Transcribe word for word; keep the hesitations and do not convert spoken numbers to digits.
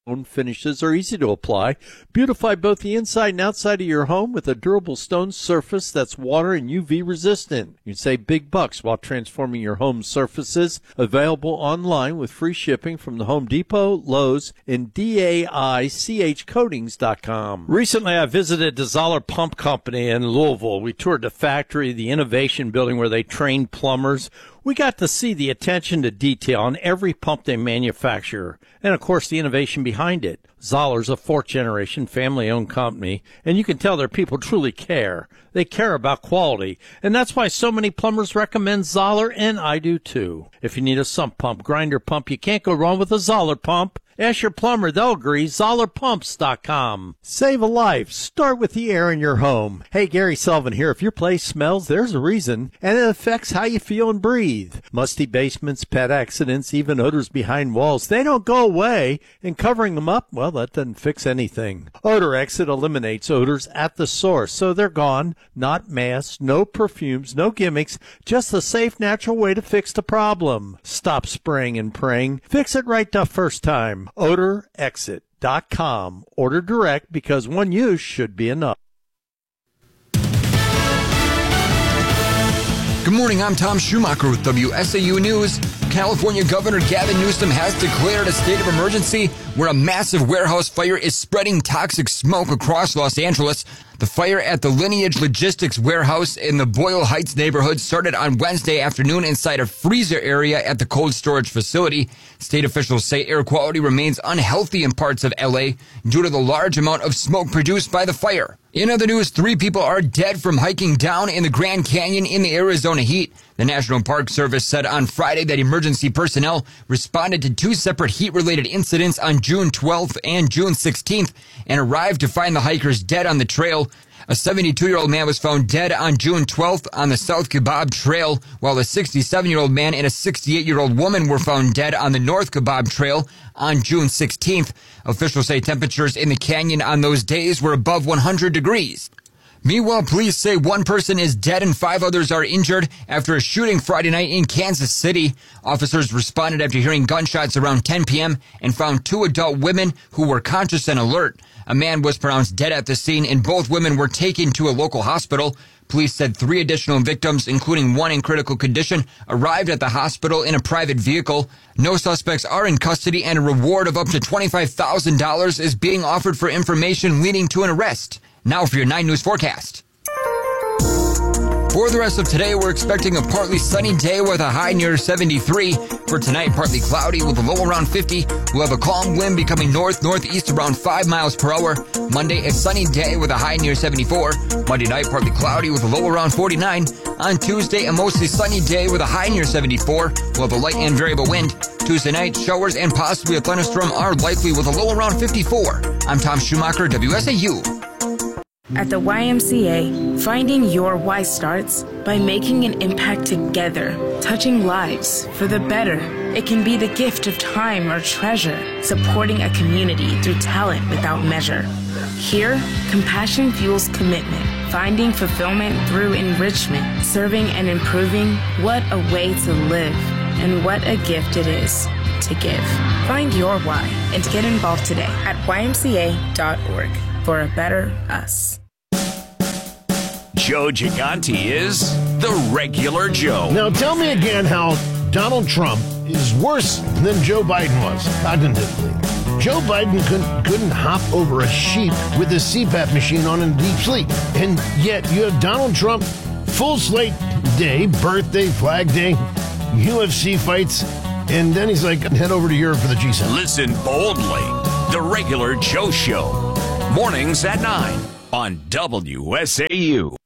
Stone finishes are easy to apply. Beautify both the inside and outside of your home with a durable stone surface that's water and U V resistant. You can save big bucks while transforming your home surfaces. Available online with free shipping from the Home Depot, Lowe's, and D A I C H coatings dot com. Recently, I visited the Zoller Pump Company in Louisville. We toured the factory, the innovation building where they train plumbers. We got to see the attention to detail on every pump they manufacture, and of course the innovation behind it. Zoller's a fourth-generation family-owned company, and you can tell their people truly care. They care about quality, and that's why so many plumbers recommend Zoller, and I do too. If you need a sump pump, grinder pump, you can't go wrong with a Zoller pump. Ask your plumber, they'll agree. Zoller Pumps dot com. Save a life. Start with the air in your home. Hey, Gary Sullivan here. If your place smells, there's a reason, and it affects how you feel and breathe. Musty basements, pet accidents, even odors behind walls, they don't go away, and covering them up, well, that doesn't fix anything. Odor Exit eliminates odors at the source, so they're gone. Not masks, no perfumes, no gimmicks, just the safe, natural way to fix the problem. Stop spraying and praying. Fix it right the first time. Odor Exit dot com. Order direct because one use should be enough. Good morning, I'm Tom Schumacher with W S A U News. California Governor Gavin Newsom has declared a state of emergency where a massive warehouse fire is spreading toxic smoke across Los Angeles. The fire at the Lineage Logistics warehouse in the Boyle Heights neighborhood started on Wednesday afternoon inside a freezer area at the cold storage facility. State officials say air quality remains unhealthy in parts of L A due to the large amount of smoke produced by the fire. In other news, three people are dead from hiking down in the Grand Canyon in the Arizona heat. The National Park Service said on Friday that emergency personnel responded to two separate heat-related incidents on June twelfth and June sixteenth and arrived to find the hikers dead on the trail. A seventy-two-year-old man was found dead on June twelfth on the South Kebab Trail, while a sixty-seven-year-old man and a sixty-eight-year-old woman were found dead on the North Kebab Trail on June sixteenth. Officials say temperatures in the canyon on those days were above one hundred degrees. Meanwhile, police say one person is dead and five others are injured after a shooting Friday night in Kansas City. Officers responded after hearing gunshots around ten p.m. and found two adult women who were conscious and alert. A man was pronounced dead at the scene, and both women were taken to a local hospital. Police said three additional victims, including one in critical condition, arrived at the hospital in a private vehicle. No suspects are in custody, and a reward of up to twenty-five thousand dollars is being offered for information leading to an arrest. Now for your nine News forecast. For the rest of today, we're expecting a partly sunny day with a high near seventy-three. For tonight, partly cloudy with a low around fifty. We'll have a calm wind becoming north-northeast around five miles per hour. Monday, a sunny day with a high near seventy-four. Monday night, partly cloudy with a low around forty-nine. On Tuesday, a mostly sunny day with a high near seventy-four. We'll have a light and variable wind. Tuesday night, showers and possibly a thunderstorm are likely with a low around fifty-four. I'm Tom Schumacher, W S A U. At the Y M C A, finding your why starts by making an impact together, touching lives for the better. It can be the gift of time or treasure, supporting a community through talent without measure. Here, compassion fuels commitment, finding fulfillment through enrichment, serving and improving. What a way to live, and what a gift it is to give. Find your why and get involved today at Y M C A dot org for a better us. Joe Gigante is the regular Joe. Now tell me again how Donald Trump is worse than Joe Biden was cognitively. Joe Biden couldn't, couldn't hop over a sheep with a C PAP machine on in deep sleep. And yet you have Donald Trump, full slate day, birthday, flag day, U F C fights, and then he's like, head over to Europe for the G seven. Listen boldly. The regular Joe Show. Mornings at nine on W S A U.